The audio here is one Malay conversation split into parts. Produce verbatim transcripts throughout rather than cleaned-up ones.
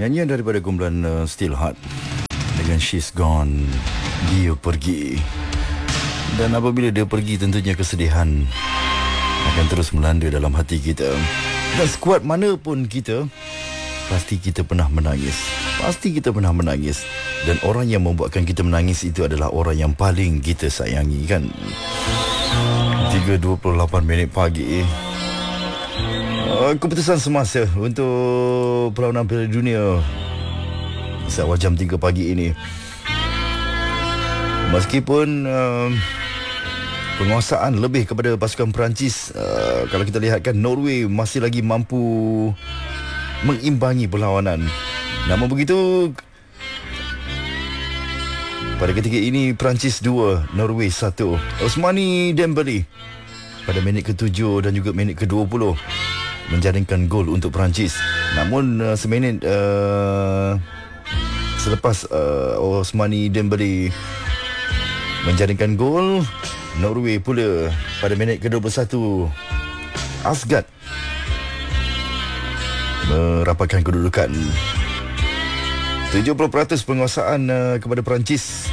Nyanyian daripada kumpulan uh, Still Heart dengan She's Gone, Dia Pergi. Dan apabila dia pergi, tentunya kesedihan akan terus melanda dalam hati kita. Dan sekuat mana pun kita, pasti kita pernah menangis. Pasti kita pernah menangis. Dan orang yang membuatkan kita menangis itu adalah orang yang paling kita sayangi, kan? tiga dua puluh lapan minit pagi. Uh, keputusan semasa untuk perlawanan Piala Dunia seawal jam tiga pagi ini. Meskipun uh, penguasaan lebih kepada pasukan Perancis, uh, kalau kita lihatkan Norway masih lagi mampu mengimbangi perlawanan. Namun begitu, pada ketika ini Perancis dua, Norway satu. Ousmane Dembele pada minit ketujuh dan juga minit ke dua puluh menjaringkan gol untuk Perancis. Namun uh, seminit uh, selepas uh, Ousmane Dembele menjaringkan gol, Norway pula pada minit ke dua puluh satu, Asgard merapatkan kedudukan. tujuh puluh peratus penguasaan uh, kepada Perancis.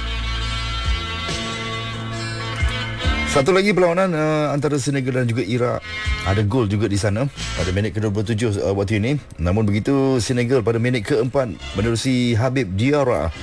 Satu lagi perlawanan uh, antara Senegal dan juga Iraq. Ada gol juga di sana pada minit ke dua puluh tujuh uh, waktu ini. Namun begitu, Senegal pada minit keempat menerusi Habib Diarra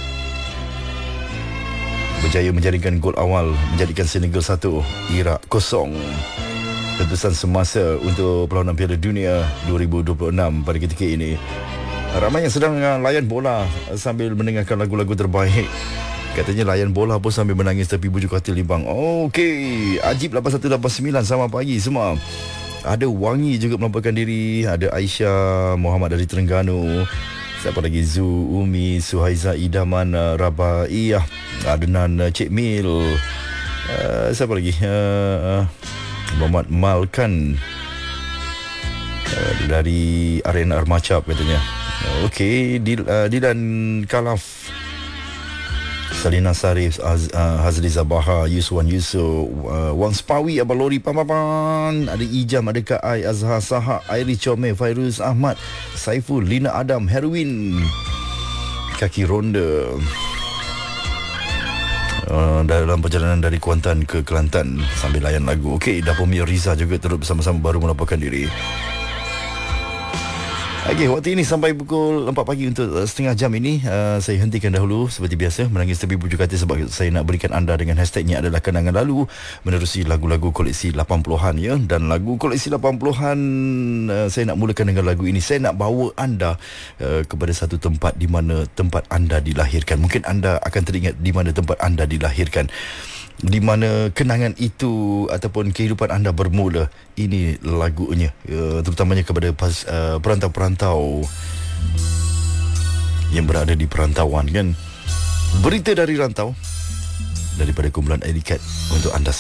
berjaya menjaringkan gol awal, menjadikan Senegal satu, Iraq kosong. Keputusan semasa untuk perlawanan Piala Dunia dua ribu dua puluh enam pada ketika ini. Ramai yang sedang uh, layan bola sambil mendengarkan lagu-lagu terbaik. Katanya layan bola pun sambil menangis tepi bujuk hati limbang. Okey, Ajib lapan satu lapan sembilan, selamat pagi semua. Ada Wangi juga melaporkan diri. Ada Aisyah Muhammad dari Terengganu. Siapa lagi? Zu, Umi, Suhaiza, Idaman, uh, Rabaiyah, Adnan, uh, Cik Mil. Uh, siapa lagi? Uh, uh, Muhammad Malkan uh, dari Arena Armacap katanya. Okey, Dil, uh, Dilan Kalaf, Salina Sarif, Az, uh, Hazli Zabaha, Yuswan Yusof, uh, Wang Spawi, Abalori Pamapan, ada Ijam, ada Kak Ai, Azhar Sahak, Airi Chome, Fairuz Ahmad, Saiful, Lina Adam, Herwin, Kaki Ronda. Uh, dalam perjalanan dari Kuantan ke Kelantan sambil layan lagu. Okey, Dapur Mia Riza juga turut bersama-sama baru melaporkan diri. Okey, waktu ini sampai pukul empat pagi untuk uh, setengah jam ini. uh, Saya hentikan dahulu seperti biasa menangis tepi bujuk hati, sebab saya nak berikan anda dengan hashtagnya adalah kenangan lalu, menerusi lagu-lagu koleksi lapan puluhan ya. Dan lagu koleksi lapan puluhan, uh, saya nak mulakan dengan lagu ini. Saya nak bawa anda uh, kepada satu tempat di mana tempat anda dilahirkan. Mungkin anda akan teringat di mana tempat anda dilahirkan, di mana kenangan itu ataupun kehidupan anda bermula. Ini lagunya, uh, terutamanya kepada pas, uh, perantau-perantau yang berada di perantauan, kan. Berita dari rantau daripada kumpulan Edikat untuk anda.